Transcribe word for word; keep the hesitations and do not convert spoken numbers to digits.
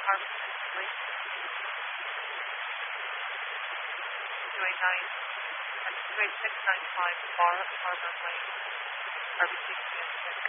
Harbor Street, two eight nine, two eight six nine five Bar Harbor Way, Harbor Street,